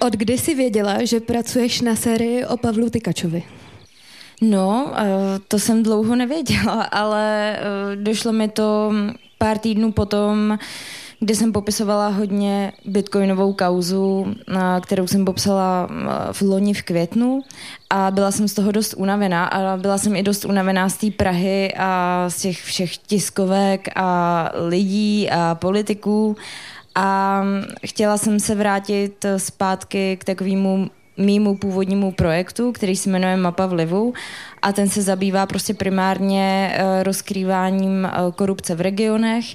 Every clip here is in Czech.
Od kdy jsi věděla, že pracuješ na sérii o Pavlu Tykačovi? No, to jsem dlouho nevěděla, ale došlo mi to pár týdnů potom, kde jsem popisovala hodně bitcoinovou kauzu, kterou jsem popsala v loni v květnu a byla jsem z toho dost unavená a byla jsem i dost unavená z té Prahy a z těch všech tiskovek a lidí a politiků a chtěla jsem se vrátit zpátky k takovému mýmu původnímu projektu, který se jmenuje Mapa vlivu a ten se zabývá prostě primárně rozkrýváním korupce v regionech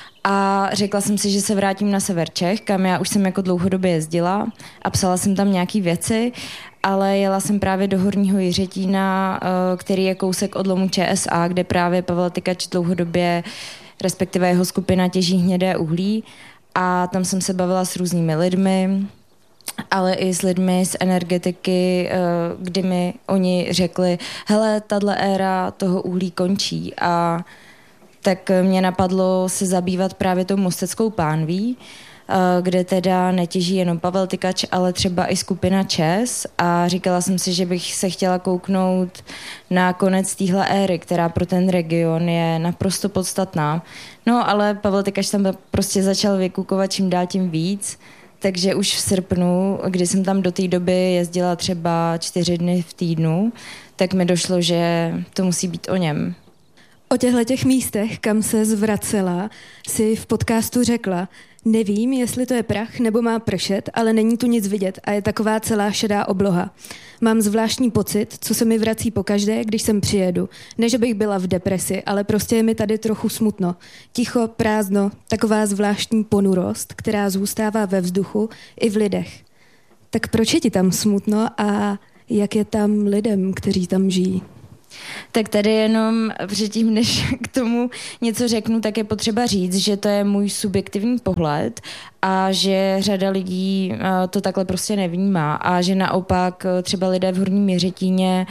a řekla jsem si, že se vrátím na sever Čech, kam já už jsem jako dlouhodobě jezdila a psala jsem tam nějaký věci, ale jela jsem právě do Horního Jiřetína, který je kousek od lomu ČSA, kde právě Pavel Tykač dlouhodobě, respektive jeho skupina těží hnědé uhlí a tam jsem se bavila s různými lidmi, ale i s lidmi z energetiky, kdy mi oni řekli, hele, tato éra toho uhlí končí a tak mě napadlo se zabývat právě tou Mosteckou pánví, kde teda netěží jenom Pavel Tykač, ale třeba i skupina ČES a říkala jsem si, že bych se chtěla kouknout na konec téhle éry, která pro ten region je naprosto podstatná. No ale Pavel Tykač tam prostě začal vykukovat čím dál tím víc, takže už v srpnu, kdy jsem tam do té doby jezdila třeba 4 dny v týdnu, tak mi došlo, že to musí být o něm. O těchto místech, kam se zvracela, si v podcastu řekla, nevím, jestli to je prach nebo má pršet, ale není tu nic vidět a je taková celá šedá obloha. Mám zvláštní pocit, co se mi vrací pokaždé, když sem přijedu. Ne, že bych byla v depresi, ale prostě je mi tady trochu smutno. Ticho, prázdno, taková zvláštní ponurost, která zůstává ve vzduchu i v lidech. Tak proč je ti tam smutno a jak je tam lidem, kteří tam žijí? Tak tady jenom předtím, než k tomu něco řeknu, tak je potřeba říct, že to je můj subjektivní pohled a že řada lidí to takhle prostě nevnímá a že naopak třeba lidé v Horním Jiřetíně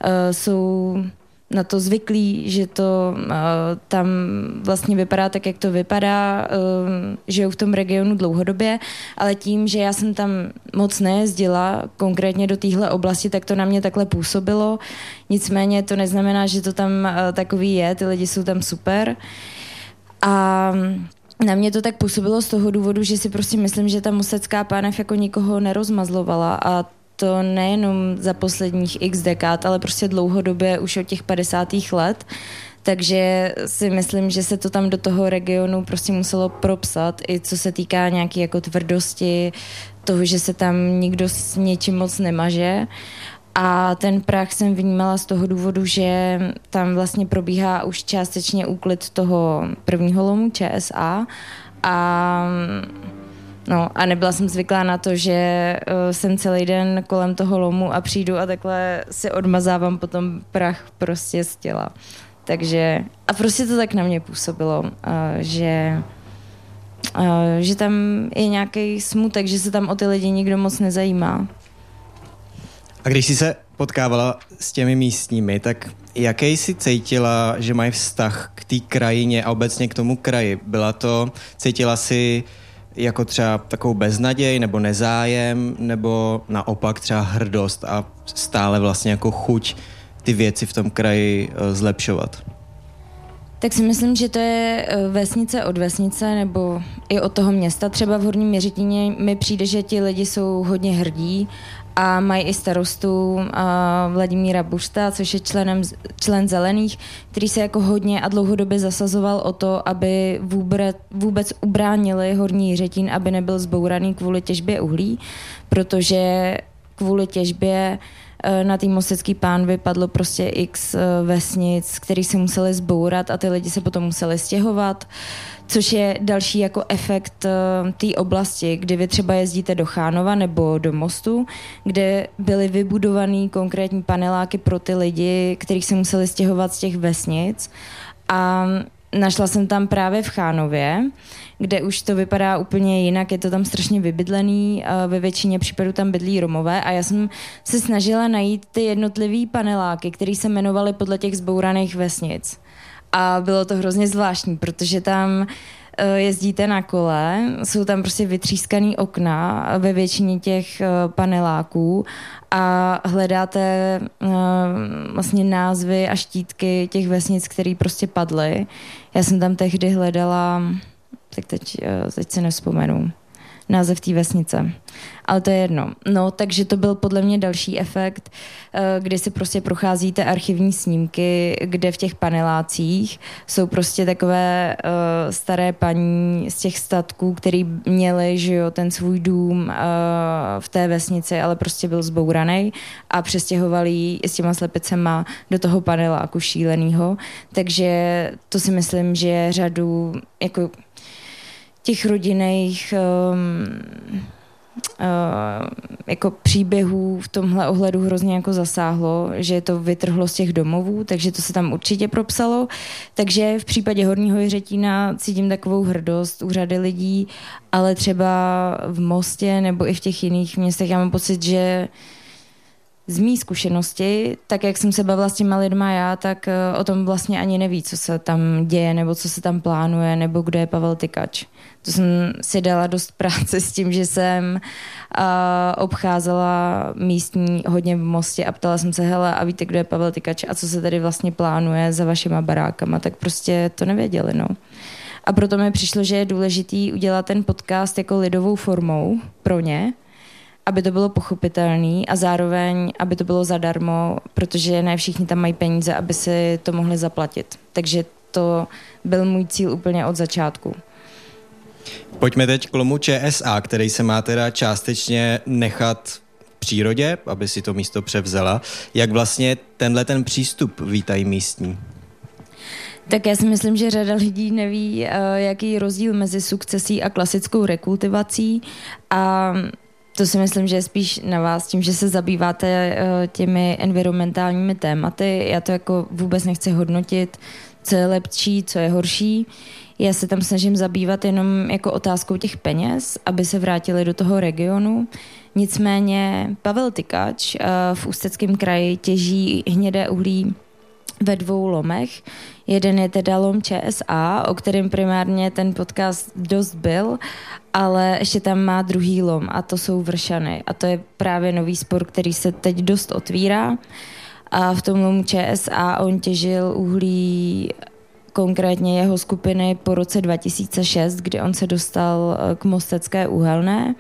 jsou na to zvyklí, že to tam vlastně vypadá tak, jak to vypadá, žijou v tom regionu dlouhodobě, ale tím, že já jsem tam moc nejezdila, konkrétně do téhle oblasti, tak to na mě takhle působilo. Nicméně to neznamená, že to tam takový je, ty lidi jsou tam super. A na mě to tak působilo z toho důvodu, že si prostě myslím, že ta Mostecká pánev jako nikoho nerozmazlovala a to nejenom za posledních x dekád, ale prostě dlouhodobě už od těch 50. let. Takže si myslím, že se to tam do toho regionu prostě muselo propsat, i co se týká nějaké jako tvrdosti, toho, že se tam nikdo s něčím moc nemaže. A ten prach jsem vnímala z toho důvodu, že tam vlastně probíhá už částečně úklid toho prvního lomu ČSA a nebyla jsem zvyklá na to, že jsem celý den kolem toho lomu a přijdu a takhle si odmazávám potom prach prostě z těla. Takže a prostě to tak na mě působilo, že tam je nějaký smutek, že se tam o ty lidi nikdo moc nezajímá. A když jsi se potkávala s těmi místními, tak jaký jsi cítila, že mají vztah k té krajině a obecně k tomu kraji? Cítila jsi jako třeba takovou beznaděj nebo nezájem, nebo naopak třeba hrdost a stále vlastně jako chuť ty věci v tom kraji zlepšovat? Tak si myslím, že to je vesnice od vesnice nebo i od toho města. Třeba v Horním Jiřetíně mi přijde, že ti lidi jsou hodně hrdí a mají i starostu Vladimíra Buřta, což je člen Zelených, který se jako hodně a dlouhodobě zasazoval o to, aby vůbec ubránili Horní Jiřetín, aby nebyl zbouraný kvůli těžbě uhlí, protože kvůli těžbě na té Mostecké pánvi padlo prostě x vesnic, který se museli zbourat a ty lidi se potom museli stěhovat, což je další jako efekt té oblasti, kdy vy třeba jezdíte do Chánova nebo do Mostu, kde byly vybudovaný konkrétní paneláky pro ty lidi, kterých se museli stěhovat z těch vesnic a našla jsem tam právě v Chánově, kde už to vypadá úplně jinak, je to tam strašně vybydlený, ve většině případů tam bydlí Romové a já jsem se snažila najít ty jednotlivý paneláky, které se jmenovaly podle těch zbouraných vesnic. A bylo to hrozně zvláštní, protože tam jezdíte na kole, jsou tam prostě vytřískaný okna ve většině těch paneláků a hledáte vlastně názvy a štítky těch vesnic, které prostě padly. Já jsem tam tehdy hledala, tak teď si nevzpomenu, název té vesnice. Ale to je jedno. No, takže to byl podle mě další efekt, kdy si prostě procházíte archivní snímky, kde v těch panelácích jsou prostě takové staré paní z těch statků, který měli, že jo, ten svůj dům v té vesnici, ale prostě byl zbouraný a přestěhovali ji s těma slepicema do toho paneláku šílenýho. Takže to si myslím, že řadu jako těch rodinných jako příběhů v tomhle ohledu hrozně jako zasáhlo, že to vytrhlo z těch domovů, takže to se tam určitě propsalo. Takže v případě Horního Jiřetína cítím takovou hrdost u řady lidí, ale třeba v Mostě nebo i v těch jiných městech já mám pocit, že z mý zkušenosti, tak jak jsem se bavila s těma lidma já, tak o tom vlastně ani neví, co se tam děje, nebo co se tam plánuje, nebo kdo je Pavel Tykač. To jsem si dala dost práce s tím, že jsem obcházela místní hodně v Mostě a ptala jsem se, hele, a víte, kdo je Pavel Tykač a co se tady vlastně plánuje za vašima barákama, tak prostě to nevěděli, no. A proto mi přišlo, že je důležitý udělat ten podcast jako lidovou formou pro ně, aby to bylo pochopitelné a zároveň, aby to bylo zadarmo, protože ne všichni tam mají peníze, aby si to mohli zaplatit. Takže to byl můj cíl úplně od začátku. Pojďme teď k lomu ČSA, který se má teda částečně nechat v přírodě, aby si to místo převzala. Jak vlastně ten přístup vítají místní? Tak já si myslím, že řada lidí neví, jaký je rozdíl mezi sukcesí a klasickou rekultivací a to si myslím, že je spíš na vás tím, že se zabýváte těmi environmentálními tématy. Já to jako vůbec nechci hodnotit, co je lepší, co je horší. Já se tam snažím zabývat jenom jako otázkou těch peněz, aby se vrátili do toho regionu. Nicméně Pavel Tykač v Ústeckém kraji těží hnědé uhlí ve 2 lomech. Jeden je teda lom ČSA, o kterém primárně ten podcast dost byl, ale ještě tam má druhý lom a to jsou Vršany. A to je právě nový spor, který se teď dost otvírá. A v tom lomu ČSA on těžil uhlí, konkrétně jeho skupiny, po roce 2006, kdy on se dostal k Mostecké uhelné.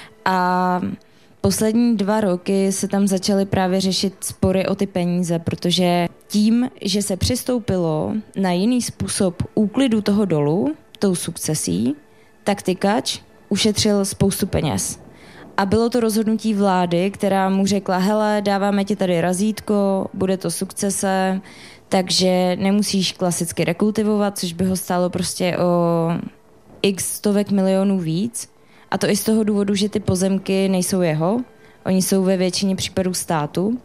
A poslední 2 roky se tam začaly právě řešit spory o ty peníze, protože tím, že se přistoupilo na jiný způsob úklidu toho dolu, tou sukcesí, tak Tykač ušetřil spoustu peněz. A bylo to rozhodnutí vlády, která mu řekla, hele, dáváme ti tady razítko, bude to sukcese, takže nemusíš klasicky rekultivovat, což by ho stálo prostě o x stovek milionů víc. A to i z toho důvodu, že ty pozemky nejsou jeho, oni jsou ve většině případů státu.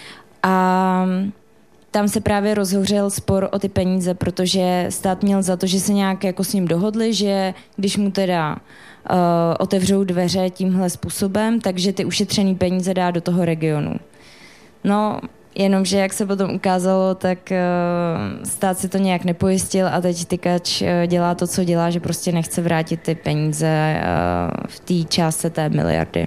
A tam se právě rozhořel spor o ty peníze, protože stát měl za to, že se nějak jako s ním dohodli, že když mu teda otevřou dveře tímhle způsobem, takže ty ušetřený peníze dá do toho regionu. No, jenomže jak se potom ukázalo, tak stát si to nějak nepojistil a teď Tykač dělá to, co dělá, že prostě nechce vrátit ty peníze v té částce té miliardy.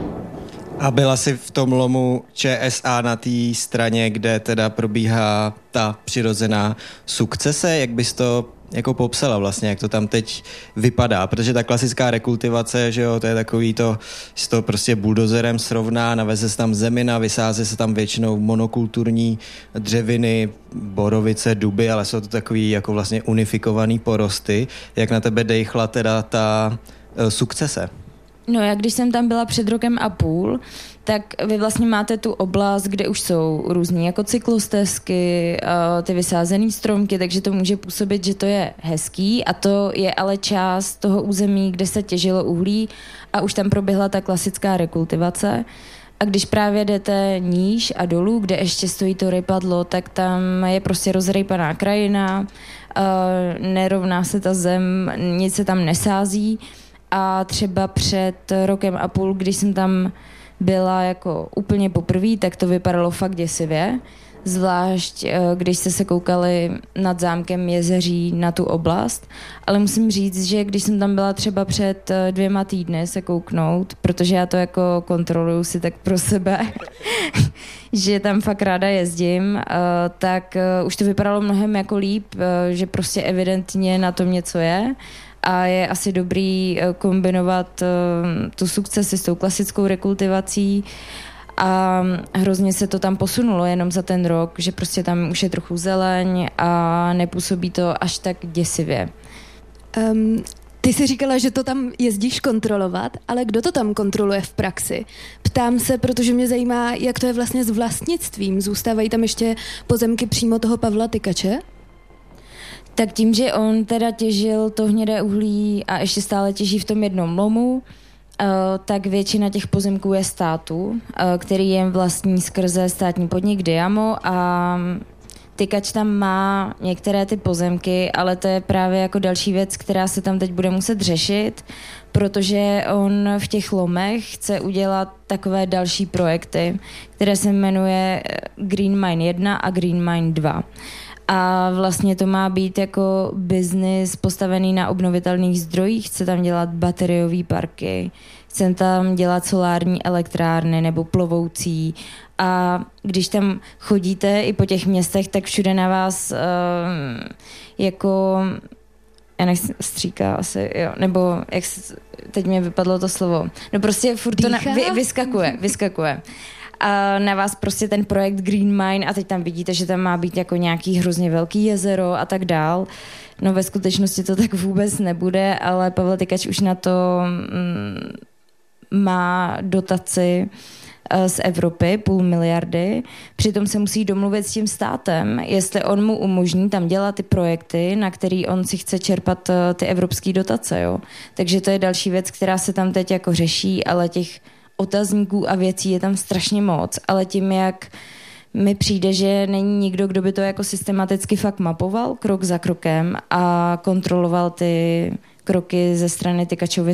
A byla jsi v tom lomu ČSA na té straně, kde teda probíhá ta přirozená sukcese? Jak bys to jako popsala vlastně, jak to tam teď vypadá? Protože ta klasická rekultivace, že jo, to je takový to, že to prostě buldozerem srovná, naveze se tam zemina, vysází se tam většinou monokulturní dřeviny, borovice, duby, ale jsou to takový jako vlastně unifikovaný porosty. Jak na tebe dejchla teda ta sukcese? No, já když jsem tam byla před 1,5 roku, tak vy vlastně máte tu oblast, kde už jsou různý jako cyklostezky, ty vysázený stromky, takže to může působit, že to je hezký a to je ale část toho území, kde se těžilo uhlí a už tam proběhla ta klasická rekultivace. A když právě jdete níž a dolů, kde ještě stojí to rypadlo, tak tam je prostě rozrejpaná krajina, nerovná se ta zem, nic se tam nesází. A třeba před 1,5 roku, když jsem tam byla jako úplně poprvé, tak to vypadalo fakt děsivě. zvlášť když jste se koukali nad zámkem Jezeří na tu oblast, ale musím říct, že když jsem tam byla třeba před 2 týdny se kouknout, protože já to jako kontroluju si tak pro sebe, že tam fakt ráda jezdím, tak už to vypadalo mnohem jako líp, že prostě evidentně na tom něco je a je asi dobrý kombinovat tu sukcesi s tou klasickou rekultivací a hrozně se to tam posunulo jenom za ten rok, že prostě tam už je trochu zeleň a nepůsobí to až tak děsivě. Ty jsi říkala, že to tam jezdíš kontrolovat, ale kdo to tam kontroluje v praxi? Ptám se, protože mě zajímá, jak to je vlastně s vlastnictvím. Zůstávají tam ještě pozemky přímo toho Pavla Tykače? Tak tím, že on teda těžil to hnědé uhlí a ještě stále těží v tom jednom lomu, tak většina těch pozemků je státu, který je vlastní skrze státní podnik Diamo a Tykač tam má některé ty pozemky, ale to je právě jako další věc, která se tam teď bude muset řešit, protože on v těch lomech chce udělat takové další projekty, které se jmenuje Green Mine 1 a Green Mine 2. A vlastně to má být jako biznis postavený na obnovitelných zdrojích, chce tam dělat bateriové parky, chce tam dělat solární elektrárny nebo plovoucí a když tam chodíte i po těch městech, tak všude na vás jako, já nechci stříká asi, jo, nebo jak teď mě vypadlo to slovo, no prostě furt to vyskakuje. A na vás prostě ten projekt Green Mine a teď tam vidíte, že tam má být jako nějaký hrozně velký jezero a tak dál. No ve skutečnosti to tak vůbec nebude, ale Pavel Tykač už na to má dotaci z Evropy, 500 miliardy. Přitom se musí domluvit s tím státem, jestli on mu umožní tam dělat ty projekty, na který on si chce čerpat ty evropské dotace. Jo? Takže to je další věc, která se tam teď jako řeší, ale těch otazníků a věcí je tam strašně moc, ale tím, jak mi přijde, že není nikdo, kdo by to jako systematicky fakt mapoval krok za krokem a kontroloval ty kroky ze strany Tykačovy